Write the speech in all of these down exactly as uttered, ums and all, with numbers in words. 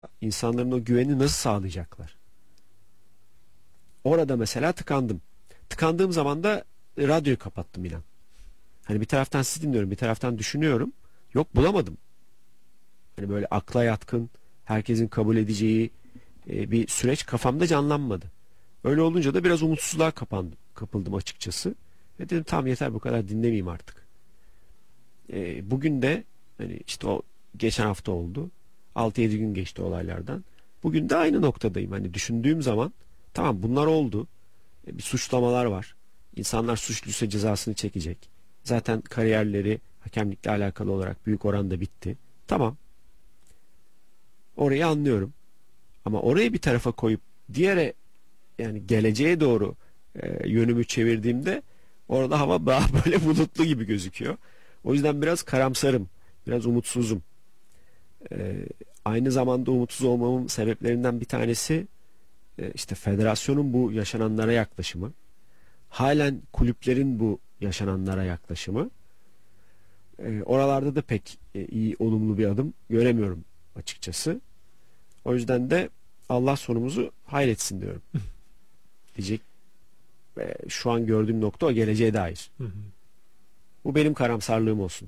insanların o güveni nasıl sağlayacaklar? Orada mesela tıkandım. Tıkandığım zaman da radyoyu kapattım inan. Hani bir taraftan sizi dinliyorum, bir taraftan düşünüyorum. Yok, bulamadım. Hani böyle akla yatkın, herkesin kabul edeceği e, bir süreç kafamda canlanmadı. Öyle olunca da biraz umutsuzluğa kapandım, kapıldım açıkçası. Ve dedim tamam, yeter, bu kadar dinlemeyeyim artık. E, bugün de hani işte o geçen hafta oldu. altı yedi gün geçti olaylardan. Bugün de aynı noktadayım. Hani düşündüğüm zaman tamam, bunlar oldu. E, bir suçlamalar var. İnsanlar suçluysa cezasını çekecek. Zaten kariyerleri hakemlikle alakalı olarak büyük oranda bitti. Tamam. Orayı anlıyorum. Ama orayı bir tarafa koyup diğere, yani geleceğe doğru e, yönümü çevirdiğimde orada hava daha böyle bulutlu gibi gözüküyor. O yüzden biraz karamsarım. Biraz umutsuzum. E, aynı zamanda umutsuz olmamın sebeplerinden bir tanesi e, işte federasyonun bu yaşananlara yaklaşımı. Halen kulüplerin bu yaşananlara yaklaşımı. E, oralarda da pek e, iyi, olumlu bir adım göremiyorum açıkçası. O yüzden de Allah sonumuzu hayretsin diyorum. Diyecek. E, şu an gördüğüm nokta o, geleceğe dair. Hı hı. Bu benim karamsarlığım olsun.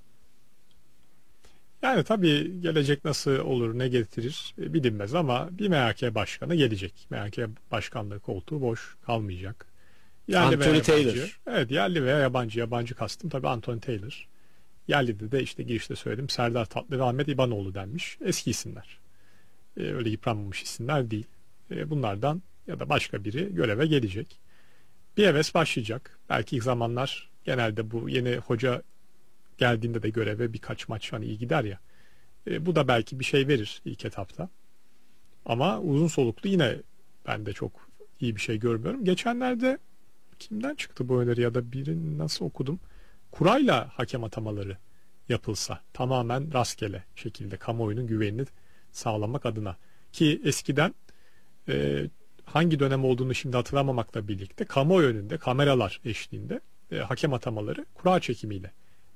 Yani tabii gelecek nasıl olur, ne getirir e, bilinmez ama bir M H K başkanı gelecek. M H K başkanlığı koltuğu boş kalmayacak. Yerli veya Anthony yabancı. Taylor. Evet, yerli veya yabancı. Yabancı kastım tabii Anthony Taylor. Yerli de işte girişte söyledim, Serdar Tatlı ve Ahmet İbanoğlu denmiş. Eski isimler. E, öyle yıpranmamış isimler değil. E, bunlardan ya da başka biri göreve gelecek. Bir heves başlayacak. Belki ilk zamanlar genelde bu yeni hoca geldiğinde de göreve birkaç maç hani iyi gider ya. E, bu da belki bir şey verir ilk etapta. Ama uzun soluklu yine ben de çok iyi bir şey görmüyorum. Geçenlerde kimden çıktı bu öneri ya da birini nasıl okudum? Kurayla hakem atamaları yapılsa tamamen rastgele şekilde kamuoyunun güvenini sağlamak adına, ki eskiden e, hangi dönem olduğunu şimdi hatırlamamakla birlikte kamuoyu önünde kameralar eşliğinde e, hakem atamaları kura çekimiyle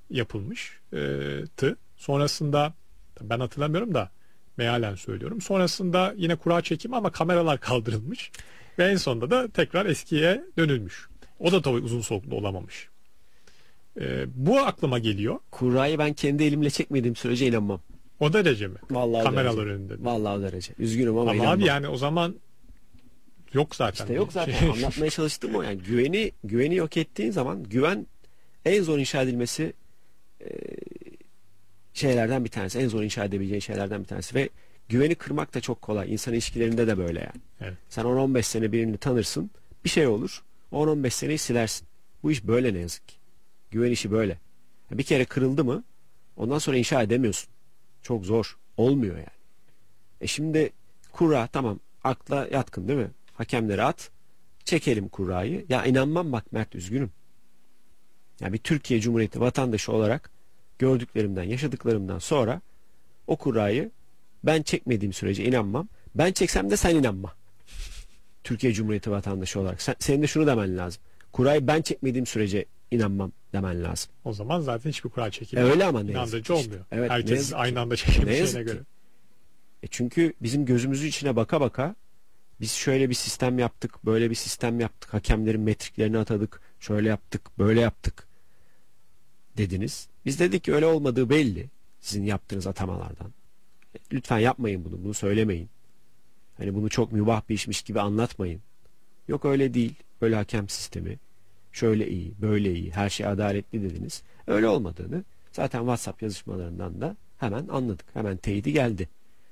yapılmıştı. Sonrasında ben hatırlamıyorum da mealen söylüyorum. Sonrasında yine kura çekimi ama kameralar kaldırılmış ve en sonunda da tekrar eskiye dönülmüş. O da tabii uzun soluklu olamamış. Ee, bu aklıma geliyor. Kurayı ben kendi elimle çekmediğim sürece inanmam. O derece mi? Vallahi o Kameralar derece. önünde. Vallahi o derece. Üzgünüm ama Ama inanmam. abi yani o zaman yok zaten. İşte yok zaten. Anlatmaya çalıştığım o. Yani güveni güveni yok ettiğin zaman, güven en zor inşa edilmesi e, şeylerden bir tanesi. En zor inşa edebileceğin şeylerden bir tanesi. Ve güveni kırmak da çok kolay. İnsan ilişkilerinde de böyle yani. Evet. Sen on on beş sene birini tanırsın. Bir şey olur. on on beş seneyi silersin. Bu iş böyle ne yazık ki. Güven işi böyle. Bir kere kırıldı mı ondan sonra inşa edemiyorsun. Çok zor. Olmuyor yani. E şimdi kura tamam, akla yatkın değil mi? Hakemleri at. Çekelim kurayı. Ya inanmam bak Mert, üzgünüm. Ya bir Türkiye Cumhuriyeti vatandaşı olarak gördüklerimden, yaşadıklarımdan sonra o kurayı ben çekmediğim sürece inanmam. Ben çeksem de sen inanma. Türkiye Cumhuriyeti vatandaşı olarak. Sen, senin de şunu demen lazım. Kurayı ben çekmediğim sürece inanmam demen lazım. O zaman zaten hiçbir kura çekimi E öyle ama ne yazık inandırıcı ki işte. olmuyor. Evet, ne Herkes yazık aynı ki. anda Ne çekemeyeceğine yazık göre. ki. E çünkü bizim gözümüzün içine baka baka biz şöyle bir sistem yaptık, böyle bir sistem yaptık, hakemlerin metriklerini atadık, şöyle yaptık, böyle yaptık dediniz. Biz dedik ki öyle olmadığı belli sizin yaptığınız atamalardan. E, lütfen yapmayın bunu, bunu söylemeyin. Hani bunu çok mübah bir işmiş gibi anlatmayın. Yok öyle değil, böyle hakem sistemi, şöyle iyi, böyle iyi, her şey adaletli dediniz. Öyle olmadığını zaten WhatsApp yazışmalarından da hemen anladık. Hemen teyidi geldi.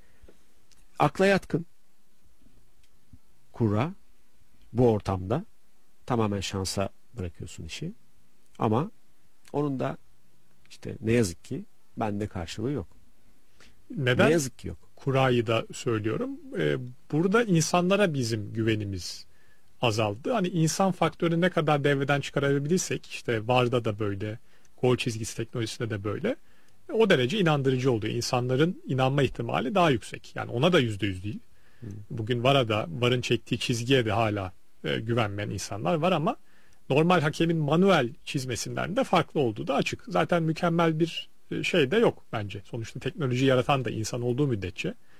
Akla yatkın kura bu ortamda tamamen şansa bırakıyorsun işi. Ama onun da işte ne yazık ki bende karşılığı yok. Neden? Ne yazık ki yok. Kurayı da söylüyorum. Ee, burada insanlara bizim güvenimiz azaldı. Hani insan faktörü ne kadar devreden çıkarabilirsek, işte VAR'da da böyle, gol çizgisi teknolojisinde de böyle, o derece inandırıcı oluyor. İnsanların inanma ihtimali daha yüksek. Yani ona da yüzde yüz değil. Hmm. Bugün VAR'a da, VAR'ın çektiği çizgiye de hala e, güvenmeyen insanlar var ama normal hakemin manuel çizmesinden de farklı olduğu da açık. Zaten mükemmel bir şey de yok bence. Sonuçta teknoloji yaratan da insan olduğu müddetçe